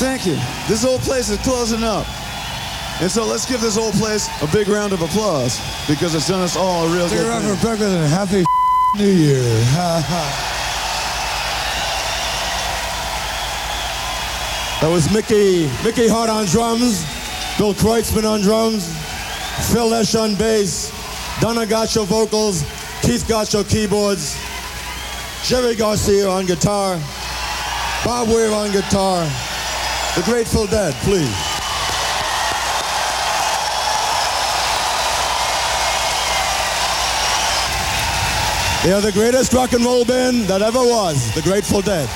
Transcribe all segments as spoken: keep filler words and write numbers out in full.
Thank you. This whole place is closing up. And so let's give this whole place a big round of applause because it's done us all a real good thing. For breakfast and happy New Year. That was Mickey, Mickey Hart on drums, Bill Kreutzmann on drums, Phil Lesh on bass, Donna Gaccio vocals, Keith Gaccio keyboards, Jerry Garcia on guitar, Bob Weir on guitar, The Grateful Dead, please. They are the greatest rock and roll band that ever was, The Grateful Dead.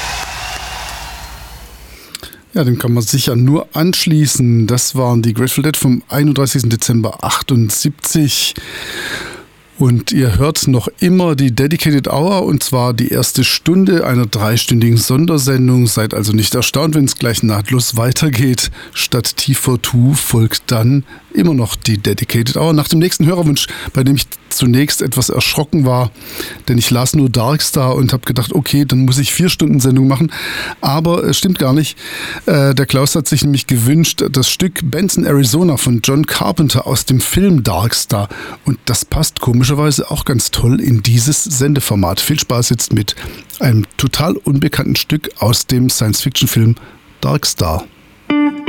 Ja, dem kann man sicher nur anschließen. Das waren die Grateful Dead vom einunddreißigsten Dezember achtundsiebzig. Und ihr hört noch immer die Dedicated Hour, und zwar die erste Stunde einer dreistündigen Sondersendung. Seid also nicht erstaunt, wenn es gleich nahtlos weitergeht. Statt T vierundzwanzig folgt dann immer noch die Dedicated Hour. Nach dem nächsten Hörerwunsch, bei dem ich zunächst etwas erschrocken war, denn ich las nur Darkstar und habe gedacht, okay, dann muss ich vier Stunden Sendung machen. Aber es stimmt gar nicht. Äh, der Klaus hat sich nämlich gewünscht, das Stück Benson, Arizona von John Carpenter aus dem Film Darkstar. Und das passt komischerweise auch ganz toll in dieses Sendeformat. Viel Spaß jetzt mit einem total unbekannten Stück aus dem Science-Fiction-Film Darkstar.